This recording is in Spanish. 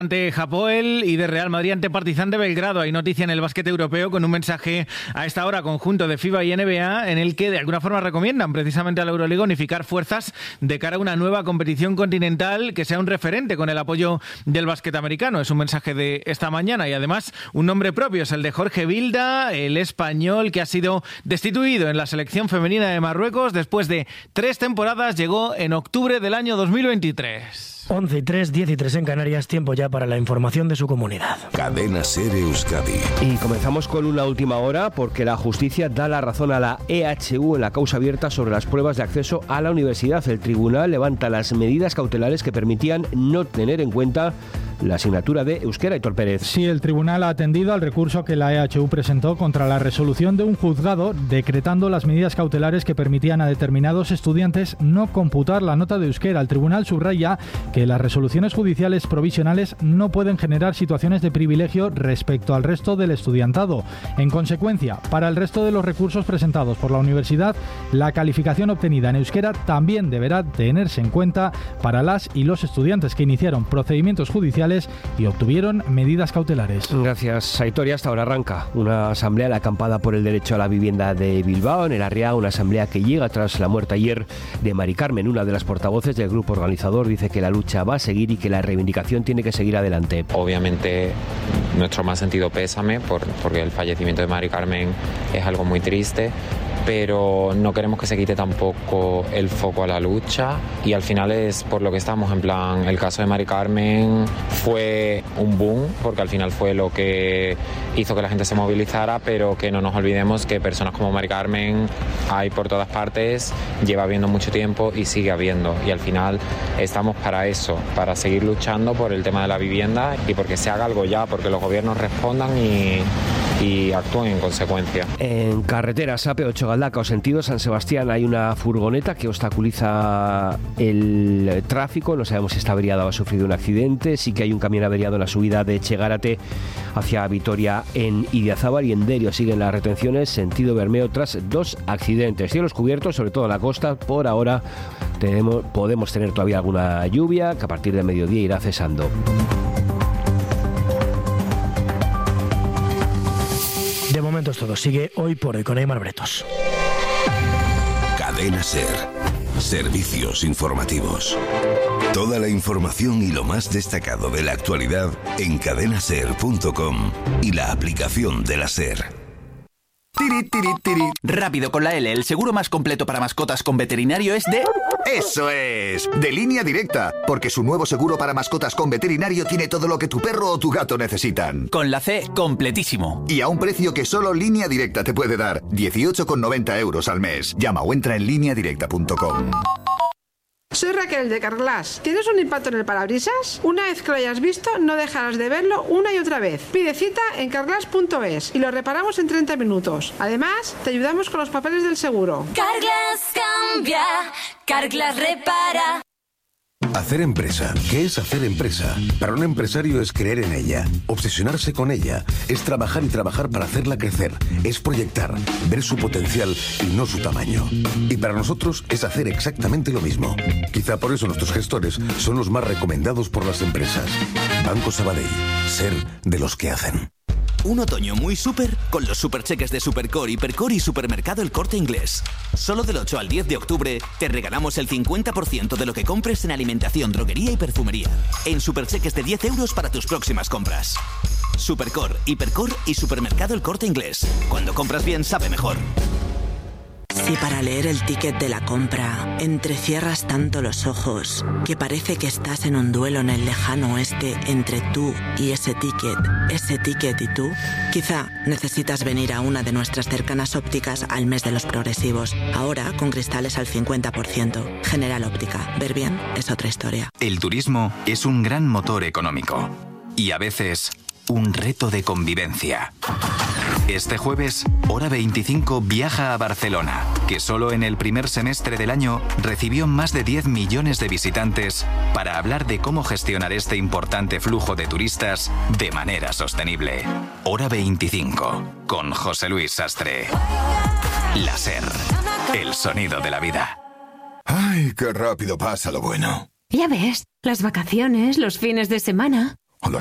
Ante Hapoel y de Real Madrid ante Partizan de Belgrado. Hay noticia en el básquet europeo con un mensaje a esta hora conjunto de FIBA y NBA en el que de alguna forma recomiendan precisamente a la Euroliga unificar fuerzas de cara a una nueva competición continental que sea un referente con el apoyo del básquet americano. Es un mensaje de esta mañana y además un nombre propio es el de Jorge Vilda, el español que ha sido destituido en la selección femenina de Marruecos después de 3 temporadas. Llegó en octubre del año 2023. 11:03, 10:03 en Canarias, tiempo ya para la información de su comunidad. Cadena SER Euskadi. Y comenzamos con una última hora porque la justicia da la razón a la EHU en la causa abierta sobre las pruebas de acceso a la universidad. El tribunal levanta las medidas cautelares que permitían no tener en cuenta la asignatura de euskera. Aitor Pérez. Sí, el tribunal ha atendido al recurso que la EHU presentó contra la resolución de un juzgado decretando las medidas cautelares que permitían a determinados estudiantes no computar la nota de euskera. El tribunal subraya que las resoluciones judiciales provisionales no pueden generar situaciones de privilegio respecto al resto del estudiantado. En consecuencia, para el resto de los recursos presentados por la universidad, la calificación obtenida en euskera también deberá tenerse en cuenta para las y los estudiantes que iniciaron procedimientos judiciales y obtuvieron medidas cautelares. Gracias, Aitor. Y hasta ahora arranca una asamblea, la acampada por el derecho a la vivienda de Bilbao, en el Arriaga, una asamblea que llega tras la muerte ayer de Mari Carmen. Una de las portavoces del grupo organizador dice que la lucha va a seguir y que la reivindicación tiene que seguir adelante. Obviamente, nuestro más sentido pésame porque el fallecimiento de Mari Carmen es algo muy triste, pero no queremos que se quite tampoco el foco a la lucha y al final es por lo que estamos, en plan, el caso de Mari Carmen fue un boom porque al final fue lo que hizo que la gente se movilizara, pero que no nos olvidemos que personas como Mari Carmen hay por todas partes, lleva habiendo mucho tiempo y sigue habiendo, y al final estamos para eso, para seguir luchando por el tema de la vivienda y porque se haga algo ya, porque los gobiernos respondan y actúen en consecuencia. En carreteras AP8 Galdacao sentido San Sebastián hay una furgoneta que obstaculiza el tráfico. No sabemos si está averiada o ha sufrido un accidente. Sí que hay un camión averiado en la subida de Echegárate hacia Vitoria en Idiazábal, y en Derio siguen las retenciones sentido Bermeo tras 2 accidentes. Cielos cubiertos, sobre todo en la costa. Por ahora podemos tener todavía alguna lluvia que a partir de mediodía irá cesando. De momento es todo. Sigue Hoy por Hoy con Aimar Bretos. Cadena SER. Servicios informativos. Toda la información y lo más destacado de la actualidad en cadenaser.com y la aplicación de la SER. Tiri, tiri, tiri. Rápido con la L, el seguro más completo para mascotas con veterinario es de... ¡Eso es! De Línea Directa, porque su nuevo seguro para mascotas con veterinario tiene todo lo que tu perro o tu gato necesitan. Con la C, completísimo. Y a un precio que solo Línea Directa te puede dar, 18,90 € al mes. Llama o entra en lineadirecta.com. Soy Raquel de Carglass. ¿Tienes un impacto en el parabrisas? Una vez que lo hayas visto, no dejarás de verlo una y otra vez. Pide cita en carglass.es y lo reparamos en 30 minutos. Además, te ayudamos con los papeles del seguro. Carglass cambia, Carglass repara. Hacer empresa. ¿Qué es hacer empresa? Para un empresario es creer en ella, obsesionarse con ella, es trabajar y trabajar para hacerla crecer, es proyectar, ver su potencial y no su tamaño. Y para nosotros es hacer exactamente lo mismo. Quizá por eso nuestros gestores son los más recomendados por las empresas. Banco Sabadell. Ser de los que hacen. Un otoño muy súper con los supercheques de Supercore, Hipercore y Supermercado El Corte Inglés. Solo del 8 al 10 de octubre te regalamos el 50% de lo que compres en alimentación, droguería y perfumería. En supercheques de 10 € para tus próximas compras. Supercore, Hipercore y Supermercado El Corte Inglés. Cuando compras bien, sabe mejor. Si para leer el ticket de la compra entrecierras tanto los ojos que parece que estás en un duelo en el lejano oeste entre tú y ese ticket y tú, quizá necesitas venir a una de nuestras cercanas ópticas al mes de los progresivos. Ahora con cristales al 50%. General Óptica. Ver bien es otra historia. El turismo es un gran motor económico y a veces un reto de convivencia. Este jueves, Hora 25 viaja a Barcelona, que solo en el primer semestre del año recibió más de 10 millones de visitantes, para hablar de cómo gestionar este importante flujo de turistas de manera sostenible. Hora 25, con José Luis Sastre. La SER, el sonido de la vida. ¡Ay, qué rápido pasa lo bueno! Ya ves, las vacaciones, los fines de semana...